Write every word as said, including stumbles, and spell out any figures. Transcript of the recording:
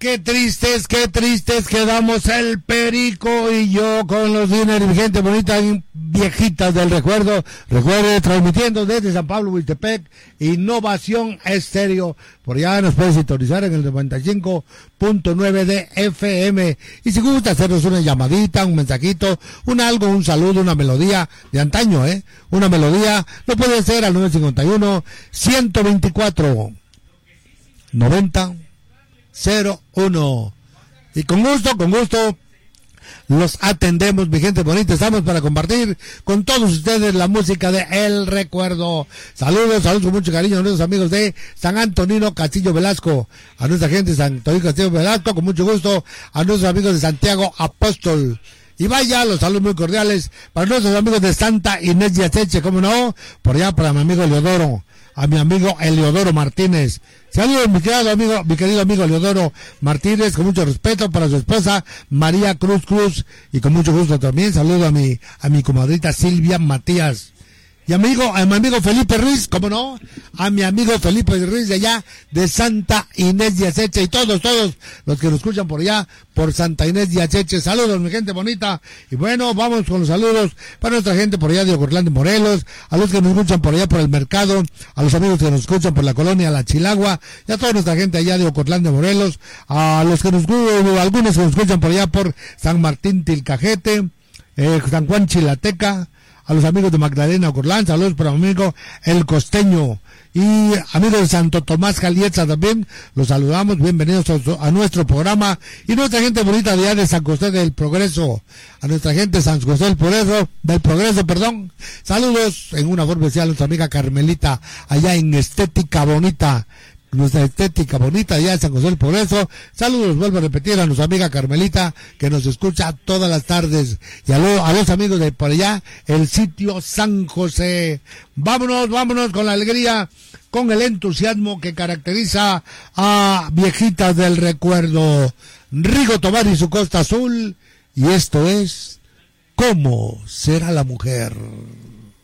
Qué tristes, qué tristes quedamos el Perico y yo con los dineros y gente bonita viejitas del recuerdo. Recuerde, transmitiendo desde San Pablo, Huiltepec, Innovación Estéreo. Por allá nos puede sintonizar en el noventa y cinco punto nueve de F M. Y si gusta hacernos una llamadita, un mensajito, un algo, un saludo, una melodía de antaño, ¿eh? Una melodía, lo puede hacer al nueve cinco uno, ciento veinticuatro, noventa, cero uno. Y con gusto, con gusto los atendemos, mi gente bonita. Estamos para compartir con todos ustedes la música de El Recuerdo. Saludos, saludos con mucho cariño a nuestros amigos de San Antonino Castillo Velasco, a nuestra gente de San Antonino Castillo Velasco, con mucho gusto, a nuestros amigos de Santiago Apóstol. Y vaya, los saludos muy cordiales para nuestros amigos de Santa Inés de Acheche, cómo no, por allá para mi amigo Leodoro, a mi amigo Eleodoro Martínez. Saludos, mi querido amigo, mi querido amigo Eleodoro Martínez, con mucho respeto para su esposa María Cruz Cruz, y con mucho gusto también saludo a mi, a mi comadrita Silvia Matías. Y amigo, a mi amigo Felipe Ruiz, cómo no, a mi amigo Felipe Ruiz de allá, de Santa Inés de Acheche, y todos, todos los que nos escuchan por allá, por Santa Inés de Acheche. Saludos, mi gente bonita. Y bueno, vamos con los saludos para nuestra gente por allá de Ocotlán de Morelos, a los que nos escuchan por allá por el mercado, a los amigos que nos escuchan por la colonia La Chilagua, y a toda nuestra gente allá de Ocotlán de Morelos, a los que nos, algunos que nos escuchan por allá por San Martín Tilcajete, eh, San Juan Chilateca, a los amigos de Magdalena Ocotlán, saludos para mi amigo El Costeño, y amigos de Santo Tomás Jalietza también, los saludamos, bienvenidos a, a nuestro programa, y nuestra gente bonita de allá de San José del Progreso, a nuestra gente de San José del Progreso, del Progreso, perdón, saludos en una forma especial a nuestra amiga Carmelita, allá en Estética Bonita, nuestra estética bonita allá de San José del Progreso. Saludos, vuelvo a repetir, a nuestra amiga Carmelita, que nos escucha todas las tardes, y a, lo, a los amigos de por allá, el sitio San José. Vámonos, vámonos con la alegría, con el entusiasmo que caracteriza a Viejitas del Recuerdo. Rigo Tobar y su Costa Azul, y esto es ¿Cómo será la mujer?